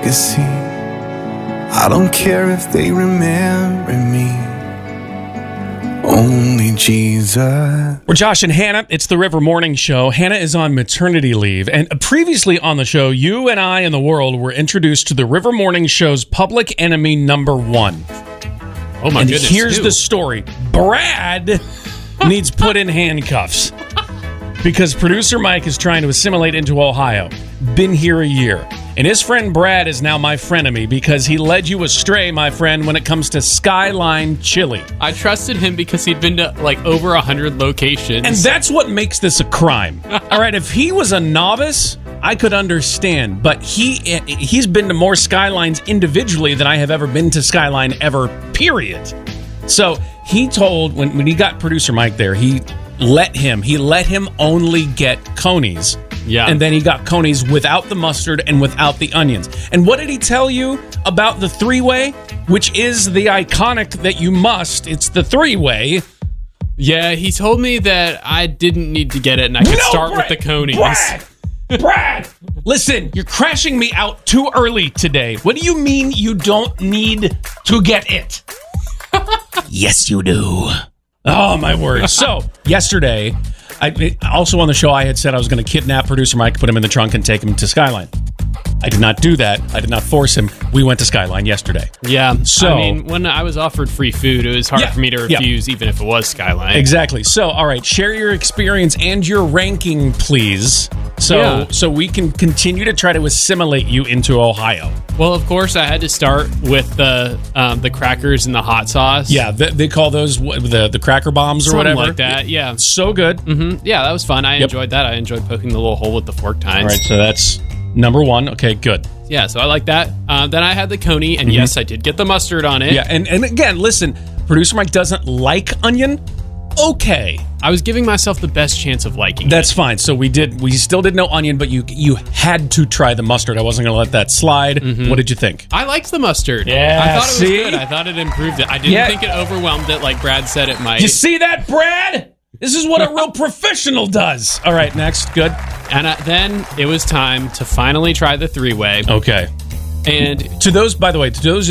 legacy. I don't care if they remember me. Only Jesus. We're Josh and Hannah. It's the River Morning Show. Hannah is on maternity leave. And previously on the show, you and I and the world were introduced to the River Morning Show's public enemy number one. Oh my goodness. Here's the story. Brad needs put in handcuffs because producer Mike is trying to assimilate into Ohio. Been here a year. And his friend Brad is now my frenemy because he led you astray, my friend, when it comes to Skyline Chili. I trusted him because he'd been to like over 100 locations. And that's what makes this a crime. All right, if he was a novice, I could understand. But he's been to more Skylines individually than I have ever been to Skyline ever, period. So he told, when he got producer Mike there, he let him only get Coney's. Yeah. And then he got Coney's without the mustard and without the onions. And what did he tell you about the three-way? Which is the iconic that you must. It's the three-way. Yeah, he told me that I didn't need to get it and I could start with the Coney's. Brad! Listen, you're crashing me out too early today. What do you mean you don't need to get it? Yes, you do. Oh, my word. So, yesterday, also on the show, I had said I was going to kidnap producer Mike, put him in the trunk, and take him to Skyline. I did not do that. I did not force him. We went to Skyline yesterday. Yeah. So, I mean, when I was offered free food, it was hard for me to refuse, even if it was Skyline. Exactly. So, all right, share your experience and your ranking, please. So we can continue to try to assimilate you into Ohio. Well, of course, I had to start with the crackers and the hot sauce. Yeah, they call those the cracker bombs or something whatever. like that, yeah. So good. Mm-hmm. Yeah, that was fun. I enjoyed that. I enjoyed poking the little hole with the fork tines. All right, so that's number one. Okay, good. Yeah, so I like that. Then I had the Coney, and yes, I did get the mustard on it. Yeah, and again, listen, producer Mike doesn't like onion. Okay. I was giving myself the best chance of liking That's fine. So we still did no onion, but you had to try the mustard. I wasn't going to let that slide. Mm-hmm. What did you think? I liked the mustard. Yeah, I thought it was good. I thought it improved it. I didn't think it overwhelmed it like Brad said it might. You see that, Brad? This is what a real professional does. All right, next. Good. And then it was time to finally try the three-way. Okay. And to those